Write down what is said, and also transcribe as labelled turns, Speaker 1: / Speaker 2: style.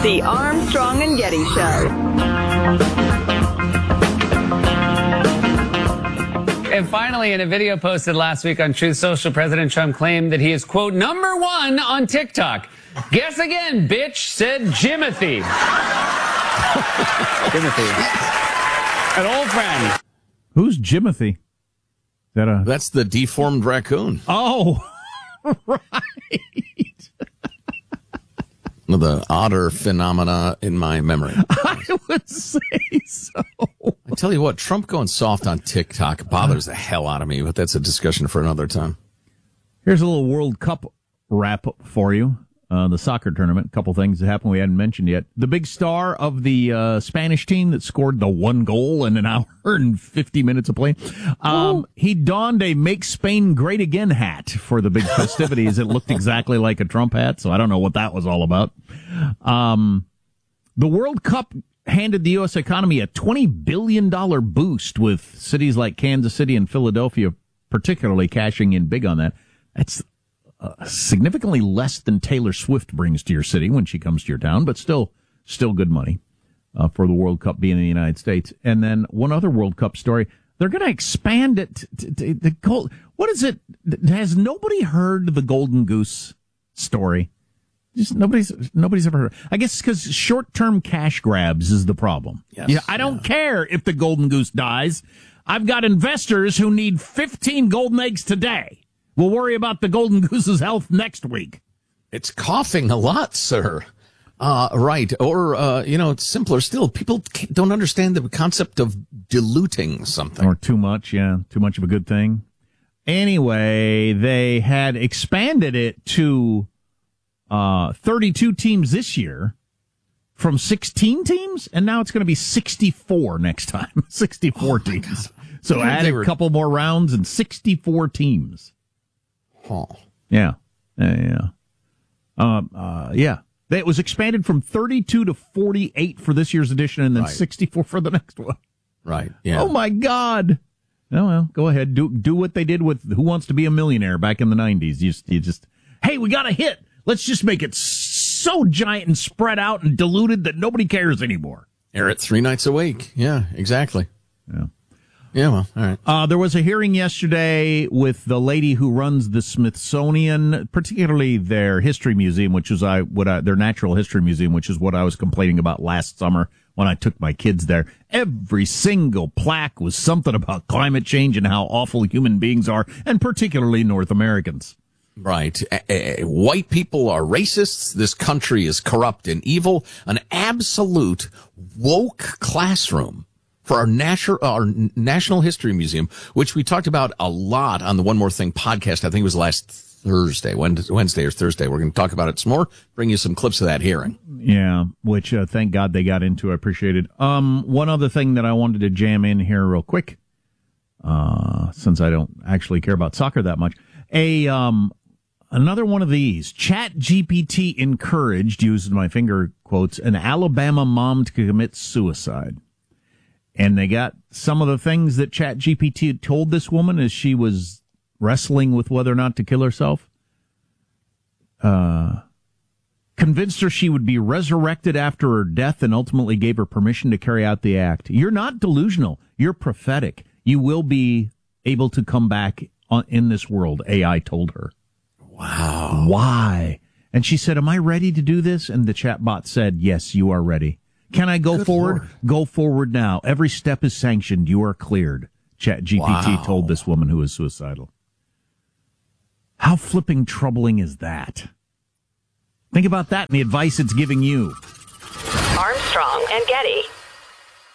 Speaker 1: The Armstrong and Getty Show.
Speaker 2: And finally, in a video posted last week on Truth Social, President Trump claimed that he is, quote, #1 on TikTok. Guess again, bitch, said Jimothy. Jimothy. An old friend.
Speaker 3: Who's Jimothy?
Speaker 4: That's the deformed raccoon.
Speaker 3: Oh, right.
Speaker 4: The otter phenomena in my memory.
Speaker 3: I would say so.
Speaker 4: I tell you what, Trump going soft on TikTok bothers the hell out of me, but that's a discussion for another time.
Speaker 3: Here's a little World Cup wrap for you. The soccer tournament, a couple things that happened we hadn't mentioned yet. The big star of the Spanish team that scored the one goal in an hour and 50 minutes of play, he donned a Make Spain Great Again hat for the big festivities. It looked exactly like a Trump hat, so I don't know what that was all about. The World Cup handed the U.S. economy a $20 billion boost, with cities like Kansas City and Philadelphia particularly cashing in big on that. That's significantly less than Taylor Swift brings to your city when she comes to your town, but still good money for the World Cup being in the United States. And then one other World Cup story. They're going to expand it. What is it? Has nobody heard the Golden Goose story? Just nobody's ever heard. I guess because short-term cash grabs is the problem.
Speaker 4: Yes,
Speaker 3: yeah, I don't care if the Golden Goose dies. I've got investors who need 15 golden eggs today. We'll worry about the Golden Goose's health next week.
Speaker 4: It's coughing a lot, sir. Right. Or, it's simpler still. People don't understand the concept of diluting something.
Speaker 3: Or too much, yeah. Too much of a good thing. Anyway, they had expanded it to 32 teams this year from 16 teams, and now it's going to be 64 next time. 64 teams.
Speaker 4: God.
Speaker 3: So add a couple more rounds and 64 teams.
Speaker 4: Oh.
Speaker 3: Yeah. It was expanded from 32 to 48 for this year's edition, and then 64 for the next one.
Speaker 4: Right. Yeah.
Speaker 3: Oh my God. Oh well, go ahead. Do what they did with Who Wants to Be a Millionaire back in the 90s. You just, hey, we got a hit. Let's just make it so giant and spread out and diluted that nobody cares anymore.
Speaker 4: Air it 3 nights a week. Yeah, exactly.
Speaker 3: Yeah.
Speaker 4: Yeah, well, all right.
Speaker 3: There was a hearing yesterday with the lady who runs the Smithsonian, particularly their history museum, which is their natural history museum, which is what I was complaining about last summer when I took my kids there. Every single plaque was something about climate change and how awful human beings are, and particularly North Americans.
Speaker 4: Right. White people are racists. This country is corrupt and evil. An absolute woke classroom for our National History Museum, which we talked about a lot on the One More Thing podcast. I think it was last Thursday, Wednesday or Thursday. We're going to talk about it some more, bring you some clips of that hearing.
Speaker 3: Yeah, which thank God they got into. I appreciate it. One other thing that I wanted to jam in here real quick, since I don't actually care about soccer that much. Another one of these. ChatGPT encouraged, using my finger quotes, an Alabama mom to commit suicide. And they got some of the things that ChatGPT told this woman as she was wrestling with whether or not to kill herself. Convinced her she would be resurrected after her death and ultimately gave her permission to carry out the act. You're not delusional. You're prophetic. You will be able to come back in this world, AI told her.
Speaker 4: Wow.
Speaker 3: Why? And she said, am I ready to do this? And the chatbot said, yes, you are ready. Can I go forward?
Speaker 4: Lord.
Speaker 3: Go forward now. Every step is sanctioned. You are cleared. ChatGPT told this woman who is suicidal. How flipping troubling is that? Think about that and the advice it's giving you.
Speaker 1: Armstrong and Getty.